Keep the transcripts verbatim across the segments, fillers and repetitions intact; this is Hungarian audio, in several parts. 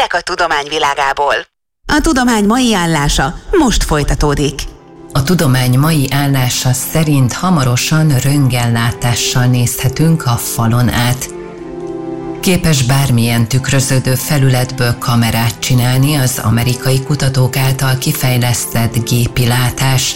hírek a tudomány világából. A tudomány mai állása most folytatódik. A tudomány mai állása szerint hamarosan röntgenlátással nézhetünk a falon át. Képes bármilyen tükröződő felületből kamerát csinálni az amerikai kutatók által kifejlesztett gépilátás.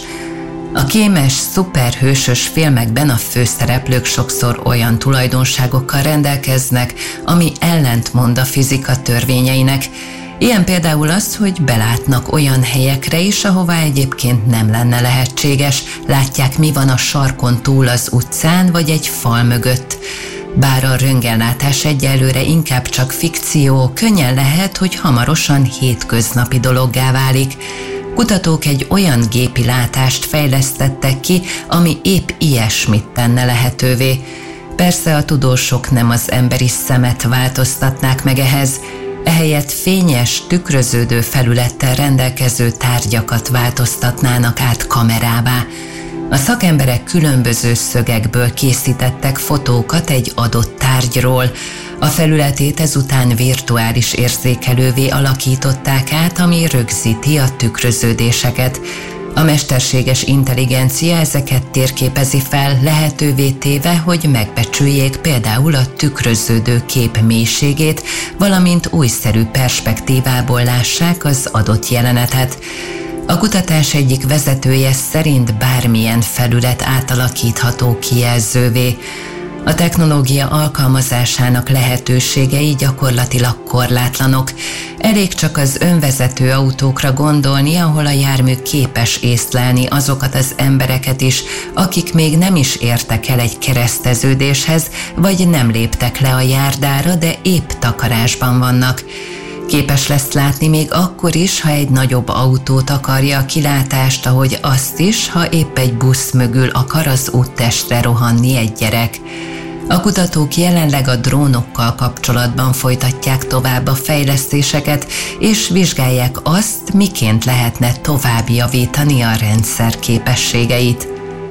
A kémes, szuperhősös filmekben a főszereplők sokszor olyan tulajdonságokkal rendelkeznek, ami ellentmond a fizika törvényeinek. Ilyen például az, hogy belátnak olyan helyekre is, ahová egyébként nem lenne lehetséges, látják, mi van a sarkon túl az utcán vagy egy fal mögött. Bár a röntgenlátás egyelőre inkább csak fikció, könnyen lehet, hogy hamarosan hétköznapi dologgá válik. Kutatók egy olyan gépilátást fejlesztettek ki, ami épp ilyesmit tenne lehetővé. Persze a tudósok nem az emberi szemet változtatnák meg ehhez, ehelyett fényes, tükröződő felülettel rendelkező tárgyakat változtatnának át kamerává. A szakemberek különböző szögekből készítettek fotókat egy adott tárgyról. A felületét ezután virtuális érzékelővé alakították át, ami rögzíti a tükröződéseket. A mesterséges intelligencia ezeket térképezi fel, lehetővé téve, hogy megbecsüljék például a tükröződő kép mélységét, valamint újszerű perspektívából lássák az adott jelenetet. A kutatás egyik vezetője szerint bármilyen felület átalakítható kijelzővé. A technológia alkalmazásának lehetőségei gyakorlatilag korlátlanok. Elég csak az önvezető autókra gondolni, ahol a jármű képes észlelni azokat az embereket is, akik még nem is értek el egy kereszteződéshez, vagy nem léptek le a járdára, de épp takarásban vannak. Képes lesz látni még akkor is, ha egy nagyobb autót akarja a kilátást, ahogy azt is, ha épp egy busz mögül akar az úttestre rohanni egy gyerek. A kutatók jelenleg a drónokkal kapcsolatban folytatják tovább a fejlesztéseket, és vizsgálják azt, miként lehetne tovább javítani a rendszer képességeit.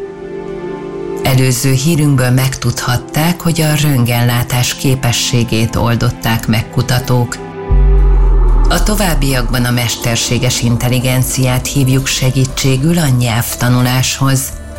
Előző hírünkből megtudhatták, hogy a röntgenlátás képességét oldották meg kutatók. A továbbiakban a mesterséges intelligenciát hívjuk segítségül a nyelvtanuláshoz.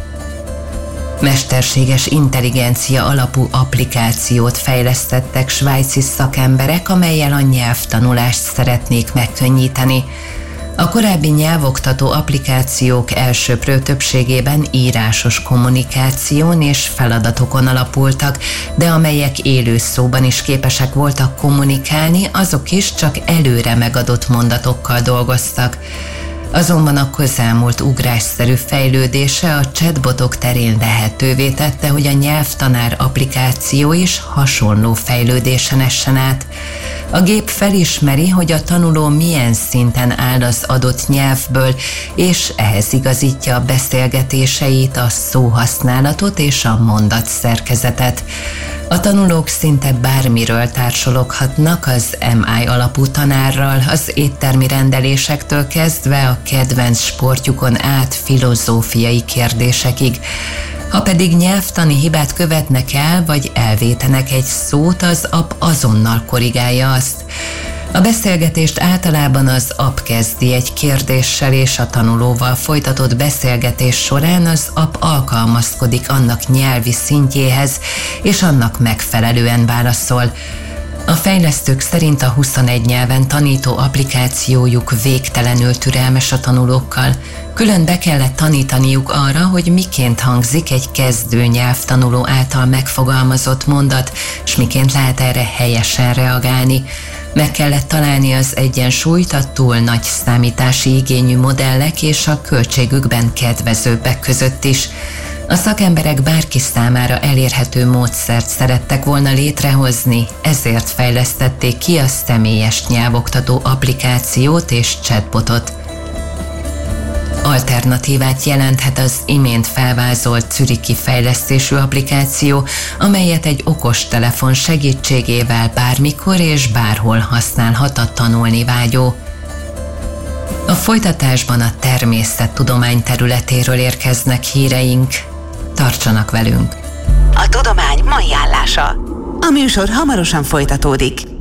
Mesterséges intelligencia alapú applikációt fejlesztettek svájci szakemberek, amellyel a nyelvtanulást szeretnék megkönnyíteni. A korábbi nyelvoktató applikációk elsöprő többségében írásos kommunikáción és feladatokon alapultak, de amelyek élő szóban is képesek voltak kommunikálni, azok is csak előre megadott mondatokkal dolgoztak. Azonban a közelmúlt ugrásszerű fejlődése a chatbotok terén lehetővé tette, hogy a nyelvtanár applikáció is hasonló fejlődésen essen át. A gép felismeri, hogy a tanuló milyen szinten áll az adott nyelvből, és ehhez igazítja a beszélgetéseit, a szóhasználatot és a mondatszerkezetet. A tanulók szinte bármiről társaloghatnak az em i alapú tanárral, az éttermi rendelésektől kezdve a kedvenc sportjukon át filozófiai kérdésekig. Ha pedig nyelvtani hibát követnek el, vagy elvétenek egy szót, az app azonnal korrigálja azt. A beszélgetést általában az app kezdi egy kérdéssel, és a tanulóval folytatott beszélgetés során az app alkalmazkodik annak nyelvi szintjéhez, és annak megfelelően válaszol. A fejlesztők szerint a huszonegy nyelven tanító applikációjuk végtelenül türelmes a tanulókkal. Külön be kellett tanítaniuk arra, hogy miként hangzik egy kezdő nyelvtanuló által megfogalmazott mondat, és miként lehet erre helyesen reagálni. Meg kellett találni az egyensúlyt a túl nagy számítási igényű modellek és a költségükben kedvezőbbek között is. A szakemberek bárki számára elérhető módszert szerettek volna létrehozni, ezért fejlesztették ki a személyes nyelvoktató applikációt és chatbotot. Alternatívát jelenthet az imént felvázolt zürichi fejlesztésű applikáció, amelyet egy okostelefon segítségével bármikor és bárhol használhat a tanulni vágyó. A folytatásban a természettudomány területéről érkeznek híreink. Tartsanak velünk! A tudomány mai állása. A műsor hamarosan folytatódik.